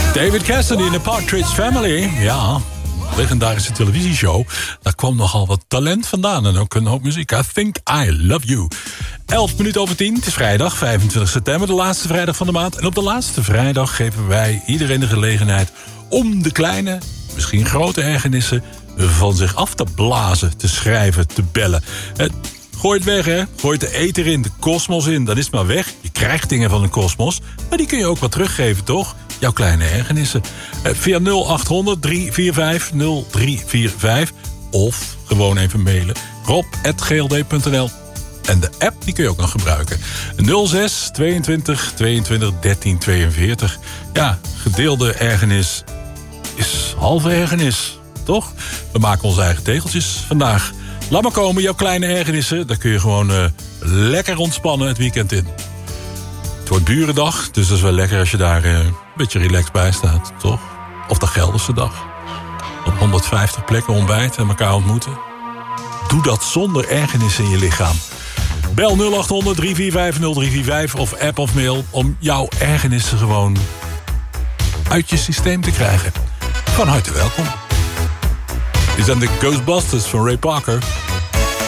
David Cassidy in de Partridge Family. Ja, legendarische televisieshow. Daar kwam nogal wat talent vandaan en ook een hoop muziek. I Think I Love You. 11 minuten over 10. Het is vrijdag, 25 september, de laatste vrijdag van de maand. En op de laatste vrijdag geven wij iedereen de gelegenheid om de kleine, misschien grote ergernissen van zich af te blazen, te schrijven, te bellen. Gooi het weg, hè. Gooi het de ether in, de kosmos in. Dan is het maar weg. Je krijgt dingen van de kosmos. Maar die kun je ook wat teruggeven, toch? Jouw kleine ergernissen. Via 0800 345 0345. Of gewoon even mailen. rob@gld.nl. En de app die kun je ook nog gebruiken. 06 22 22 13 42. Ja, gedeelde ergernis is halve ergernis, toch? We maken onze eigen tegeltjes vandaag. Laat maar komen, jouw kleine ergernissen. Daar kun je gewoon lekker ontspannen het weekend in. Het wordt burendag, dus dat is wel lekker als je daar een beetje relaxed bij staat, toch? Of de Gelderse dag. Op 150 plekken ontbijten en elkaar ontmoeten. Doe dat zonder ergernissen in je lichaam. Bel 0800 345 0345 of app of mail om jouw ergernissen gewoon uit je systeem te krijgen. Van harte welkom. Dit zijn de Ghostbusters van Ray Parker.